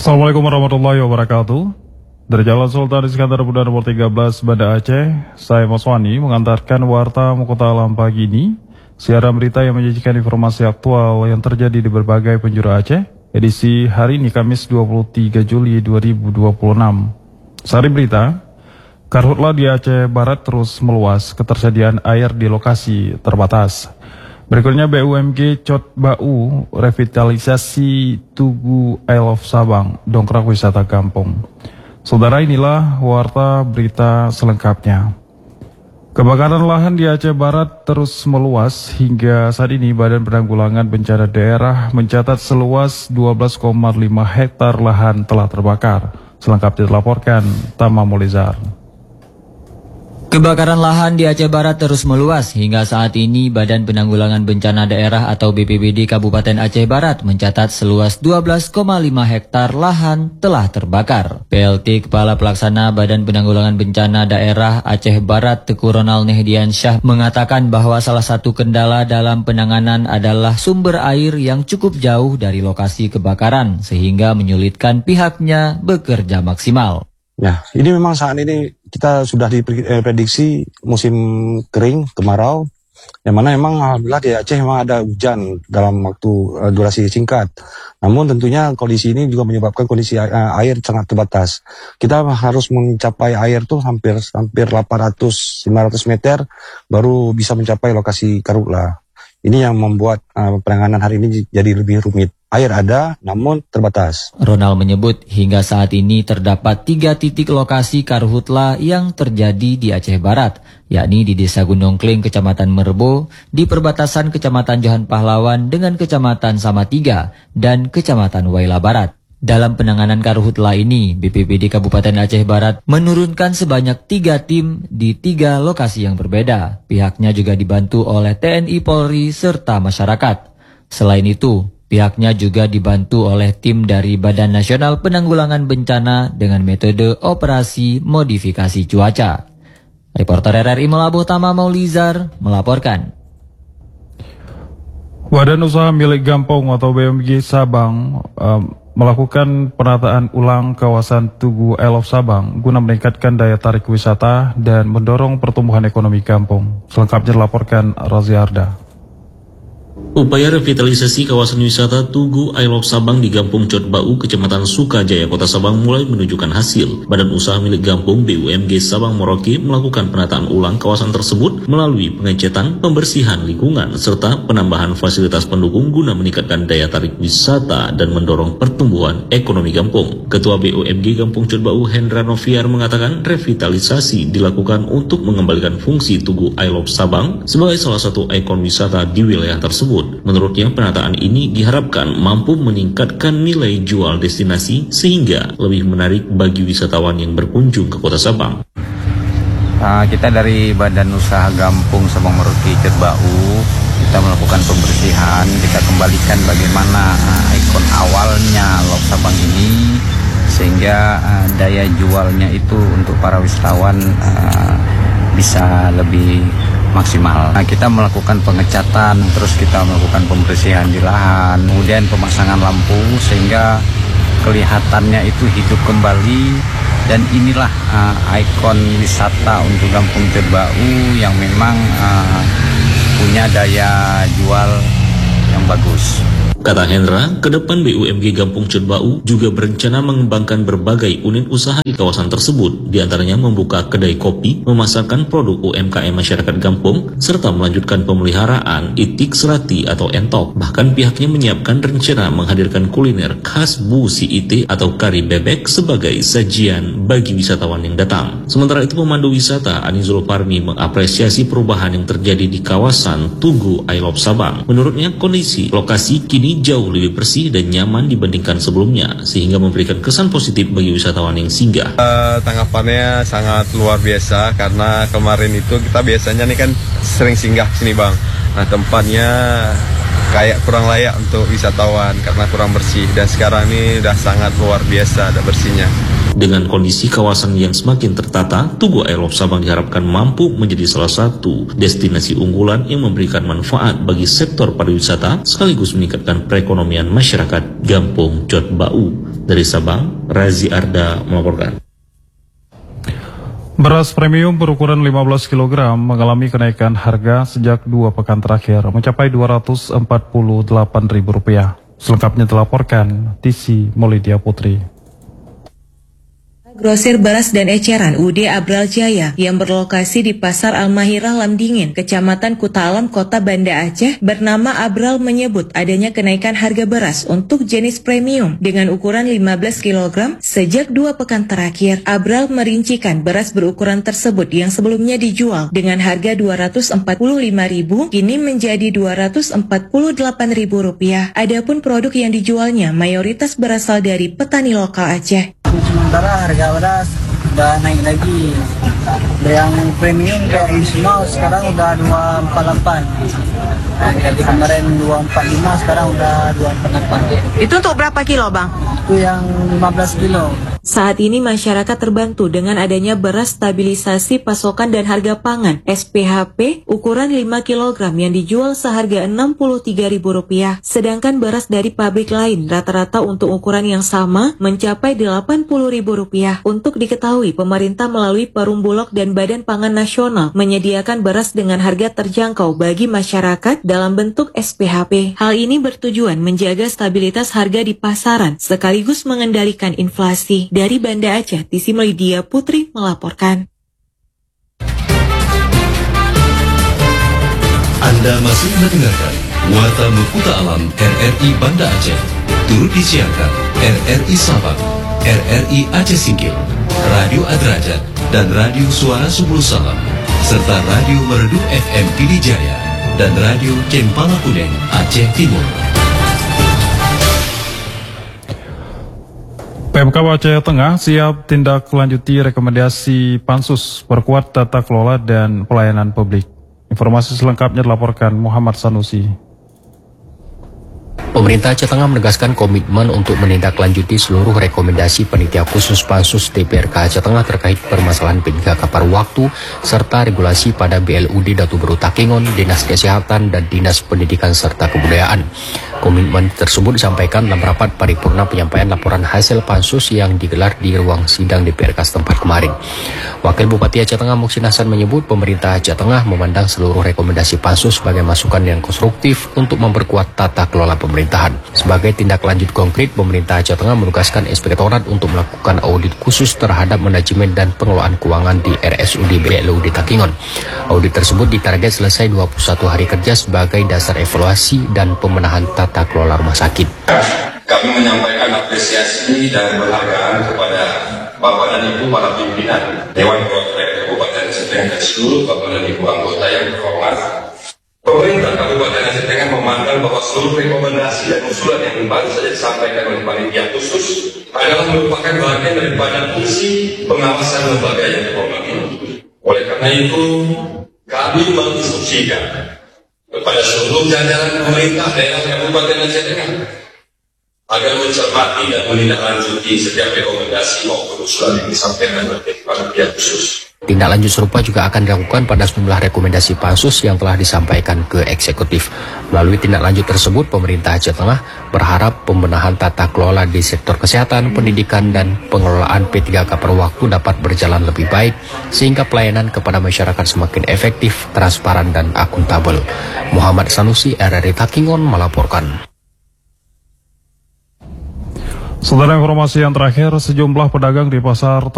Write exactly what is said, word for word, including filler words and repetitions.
Assalamualaikum warahmatullahi wabarakatuh. Dari Jalan Sultan Iskandar Muda nomor tiga belas Banda Aceh, saya Mas Wani mengantarkan warta Kota Alam pagi ini. Siaran berita yang menyajikan informasi aktual yang terjadi di berbagai penjuru Aceh. Edisi hari ini Kamis dua puluh tiga Juli dua ribu dua puluh enam. Sari berita, karhutla di Aceh Barat terus meluas, ketersediaan air di lokasi terbatas. Berikutnya B U M G Cot Bau, revitalisasi Tugu I Love Sabang, dongkrak wisata kampung. Saudara, inilah warta berita selengkapnya. Kebakaran lahan di Aceh Barat terus meluas. Hingga saat ini Badan Penanggulangan Bencana Daerah mencatat seluas dua belas koma lima hektar lahan telah terbakar. Selengkapnya dilaporkan Tama Molizar. Kebakaran lahan di Aceh Barat terus meluas. Hingga saat ini Badan Penanggulangan Bencana Daerah atau B P B D Kabupaten Aceh Barat mencatat seluas dua belas koma lima hektar lahan telah terbakar. P L T Kepala Pelaksana Badan Penanggulangan Bencana Daerah Aceh Barat Teku Ronald Nehdiansyah mengatakan bahwa salah satu kendala dalam penanganan adalah sumber air yang cukup jauh dari lokasi kebakaran sehingga menyulitkan pihaknya bekerja maksimal. Ya, ini memang saat ini kita sudah diprediksi musim kering, kemarau, yang mana memang alhamdulillah di Aceh memang ada hujan dalam waktu uh, durasi singkat. Namun tentunya kondisi ini juga menyebabkan kondisi uh, air sangat terbatas. Kita harus mencapai air tuh hampir hampir delapan ratus lima ratus meter baru bisa mencapai lokasi karhutla. Ini yang membuat uh, penanganan hari ini jadi lebih rumit. Air ada, namun terbatas. Ronald menyebut hingga saat ini terdapat tiga titik lokasi karhutla yang terjadi di Aceh Barat, yakni di Desa Gunung Kling, Kecamatan Merbo, di perbatasan Kecamatan Johan Pahlawan dengan Kecamatan Samatiga, dan Kecamatan Waila Barat. Dalam penanganan karhutla ini, B P B D Kabupaten Aceh Barat menurunkan sebanyak tiga tim di tiga lokasi yang berbeda. Pihaknya juga dibantu oleh T N I Polri serta masyarakat. Selain itu, pihaknya juga dibantu oleh tim dari Badan Nasional Penanggulangan Bencana dengan metode operasi modifikasi cuaca. Reporter R R I Melabuh Tama Maulizar melaporkan. Badan Usaha Milik Gampong atau B U M G Sabang um, melakukan penataan ulang kawasan Tugu I Love Sabang guna meningkatkan daya tarik wisata dan mendorong pertumbuhan ekonomi kampung. Selengkapnya dilaporkan Razi Arda. Upaya revitalisasi kawasan wisata Tugu I Love Sabang di Gampung Cot Bau, Kecamatan Sukajaya, Kota Sabang mulai menunjukkan hasil. Badan Usaha Milik Gampung B U M G Sabang Merauke melakukan penataan ulang kawasan tersebut melalui pengecetan, pembersihan lingkungan, serta penambahan fasilitas pendukung guna meningkatkan daya tarik wisata dan mendorong pertumbuhan ekonomi kampung. Ketua B U M G Gampung Cot Bau Hendra Noviar mengatakan revitalisasi dilakukan untuk mengembalikan fungsi Tugu I Love Sabang sebagai salah satu ikon wisata di wilayah tersebut. Menurutnya penataan ini diharapkan mampu meningkatkan nilai jual destinasi sehingga lebih menarik bagi wisatawan yang berkunjung ke Kota Sabang. Uh, kita dari Badan Usaha Gampung Sabang Merauke Cot Bau, kita melakukan pembersihan, kita kembalikan bagaimana uh, ikon awalnya Love Sabang ini sehingga uh, daya jualnya itu untuk para wisatawan uh, bisa lebih maksimal. Nah, kita melakukan pengecatan, terus kita melakukan pembersihan di lahan, kemudian pemasangan lampu sehingga kelihatannya itu hidup kembali. Dan inilah uh, ikon wisata untuk Gampung Cot Bau yang memang uh, punya daya jual yang bagus. Kata Hendra, ke depan B U M G Gampung Cot Bau juga berencana mengembangkan berbagai unit usaha di kawasan tersebut, diantaranya membuka kedai kopi, memasarkan produk U M K M masyarakat Gampung, serta melanjutkan pemeliharaan itik serati atau entok. Bahkan pihaknya menyiapkan rencana menghadirkan kuliner khas Bu Si Ite atau kari bebek sebagai sajian bagi wisatawan yang datang. Sementara itu, pemandu wisata Anizul Parmi mengapresiasi perubahan yang terjadi di kawasan Tugu I Love Sabang. Menurutnya, kondisi lokasi kini jauh lebih bersih dan nyaman dibandingkan sebelumnya, sehingga memberikan kesan positif bagi wisatawan yang singgah. Uh, tanggapannya sangat luar biasa karena kemarin itu kita biasanya nih kan sering singgah sini bang. Nah tempatnya kayak kurang layak untuk wisatawan karena kurang bersih, dan sekarang ini udah sangat luar biasa ada bersihnya. Dengan kondisi kawasan yang semakin tertata, Tugu I Love Sabang diharapkan mampu menjadi salah satu destinasi unggulan yang memberikan manfaat bagi sektor pariwisata sekaligus meningkatkan perekonomian masyarakat Gampung Cot Bau. Dari Sabang, Razi Arda melaporkan. Beras premium berukuran lima belas kilogram mengalami kenaikan harga sejak dua pekan terakhir mencapai dua ratus empat puluh delapan ribu rupiah. Selengkapnya dilaporkan Tisi Molidia Putri. Grosir beras dan eceran U D Abral Jaya yang berlokasi di Pasar Al-Mahirah Lamdingin, Kecamatan Kuta Alam, Kota Banda Aceh, bernama Abral menyebut adanya kenaikan harga beras untuk jenis premium dengan ukuran lima belas kilogram sejak dua pekan terakhir. Abral merincikan beras berukuran tersebut yang sebelumnya dijual dengan harga dua ratus empat puluh lima ribu kini menjadi dua ratus empat puluh delapan ribu rupiah. Adapun produk yang dijualnya mayoritas berasal dari petani lokal Aceh. Sementara harga beras udah naik lagi. Yang premium kayak semua sekarang udah dua ratus empat puluh delapan. Nah, jadi kemarin dua ratus empat puluh lima, sekarang udah dua ratus empat puluh delapan. Itu untuk berapa kilo, Bang? Itu yang lima belas kilo. Saat ini masyarakat terbantu dengan adanya beras stabilisasi pasokan dan harga pangan S P H P ukuran lima kilogram yang dijual seharga enam puluh tiga ribu rupiah. Sedangkan beras dari pabrik lain rata-rata untuk ukuran yang sama mencapai delapan puluh ribu rupiah. Untuk diketahui, pemerintah melalui Perum Bulog dan Badan Pangan Nasional menyediakan beras dengan harga terjangkau bagi masyarakat dalam bentuk S P H P. Hal ini bertujuan menjaga stabilitas harga di pasaran sekaligus mengendalikan inflasi. Dari Banda Aceh, Tisi Melidia Putri melaporkan. Anda masih mendengarkan Warta Mekuta Alam R R I Banda Aceh. Turut disiarkan R R I Sabang, R R I Aceh Singkil, Radio Adrajat, dan Radio Suara Subul Salam, serta Radio Merdu F M Pidijaya dan Radio Kempala Kuneng Aceh Timur. Pemkab Aceh Tengah siap tindak lanjuti rekomendasi Pansus perkuat tata kelola dan pelayanan publik. Informasi selengkapnya dilaporkan Muhammad Sanusi. Pemerintah Aceh Tengah menegaskan komitmen untuk menindaklanjuti seluruh rekomendasi panitia khusus Pansus D P R K Aceh Tengah terkait permasalahan P tiga K paruh waktu serta regulasi pada B L U D Datu Beru Takengon, Dinas Kesehatan, dan Dinas Pendidikan serta Kebudayaan. Komitmen tersebut disampaikan dalam rapat paripurna penyampaian laporan hasil Pansus yang digelar di ruang sidang D P R K setempat kemarin. Wakil Bupati Aceh Tengah Muhsin Hasan menyebut pemerintah Aceh Tengah memandang seluruh rekomendasi Pansus sebagai masukan yang konstruktif untuk memperkuat tata kelola pemerintahan. Sebagai tindak lanjut konkret, pemerintah Aceh Tengah menugaskan Inspektorat untuk melakukan audit khusus terhadap manajemen dan pengelolaan keuangan di R S U D B L U D Takengon. Audit tersebut ditarget selesai dua puluh satu hari kerja sebagai dasar evaluasi dan pemenahan tata kelola rumah sakit. Kami menyampaikan apresiasi dan penghargaan kepada Bapak dan Ibu para pimpinan Dewan Perwakilan Kabupaten Aceh Tengah dan seluruh Bapak dan Ibu anggota yang terhormat. Pemerintah Kabupaten Aceh Tengah memandang bahwa seluruh rekomendasi dan usulan yang baru saja disampaikan oleh panitia khusus adalah merupakan bagian daripada fungsi pengawasan lembaga yang terhormat ini. Oleh karena itu, kami menginstruksikan kepada seluruh jajaran pemerintah daerah Kabupaten Aceh Tengah agar mencermati dan menindaklanjuti setiap rekomendasi maupun usulan yang disampaikan oleh panitia khusus. Tindak lanjut serupa juga akan dilakukan pada sejumlah rekomendasi Pansus yang telah disampaikan ke eksekutif. Melalui tindak lanjut tersebut, pemerintah Aceh Tengah berharap pembenahan tata kelola di sektor kesehatan, pendidikan, dan pengelolaan P tiga K per waktu dapat berjalan lebih baik, sehingga pelayanan kepada masyarakat semakin efektif, transparan, dan akuntabel. Muhammad Sanusi, R R I Takengon melaporkan. Saudara, informasi yang terakhir, sejumlah pedagang di pasar